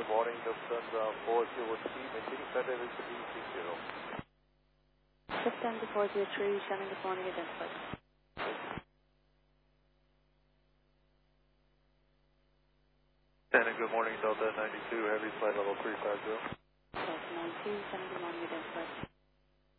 good morning, Lufthansa 403, maintaining flight level 360. Lufthansa 403, Shannon, good morning, identified. Shannon, good morning, Delta 92, heavy flight level 350. Delta 92, Shannon, good morning, identified.